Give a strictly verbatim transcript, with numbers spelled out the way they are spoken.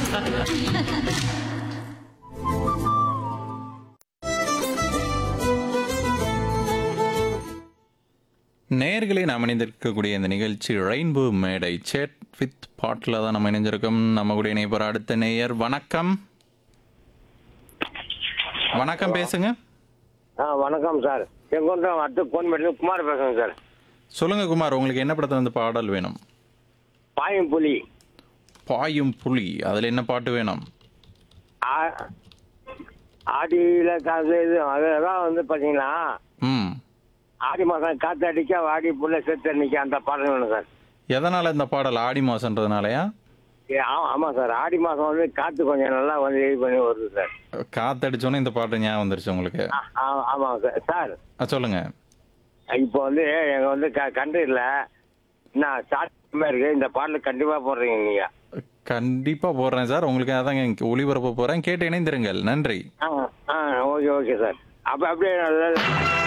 நேயர்களே நாம் இணைந்திருக்கக்கூடிய இந்த நிகழ்ச்சி ரெயின்போ மேடை சேட் வித் பாட்டில் தான் நம்ம இணைஞ்சிருக்கோம். நம்ம கூட இணைப்போற அடுத்த நேயர். வணக்கம் வணக்கம், பேசுங்க. ஆ வணக்கம் சார். செங்கோட்டம் அடுத்து ஃபோன் பண்ணி குமார் பேசுகிறேன் சார். சொல்லுங்க குமார், உங்களுக்கு என்ன படத்துல இருந்து பாடல் வேணும்? பாயும் புலி. பாயும் புலி, அதில் என்ன பாட்டு வேணும்? ஆ- ஆடியில் காசு இது அதெல்லாம் வந்து பார்த்தீங்கன்னா ம் ஆடி மாதம் காற்று அடிக்க வாடி புள்ள செத்து அன்னைக்கு அந்த பாடல் வேணும் சார். எதனால் இந்த பாடல்? ஆடி மாதன்றதுனாலயா? ஏ, ஆ- ஆமாம் சார். ஆடி மாதம் வந்து காற்று கொஞ்சம் நல்லா வந்து இது பண்ணி வருது சார். காத்தடிச்சோன்னே இந்த பாட்டு ஞாபகம் வந்துருச்சு உங்களுக்கு? ஆ- ஆ- ஆமாம் சார். சார் ஆ, சொல்லுங்க. இப்போ வந்து எங்கள் வந்து க கண்ட்ரியில் என்ன ஸ்டார்ட் இருக்கு, இந்த பாடல் கண்டிப்பாக போடுறீங்க நீங்கள். கண்டிப்பாக போடுறேன் சார். உங்களுக்கு அதாங்க இங்க ஒளிபரப்ப போகிறேன், கேட்டு இணைந்திருங்கள். நன்றி. ஆ ஆ ஓகே ஓகே சார். அப்போ அப்படியே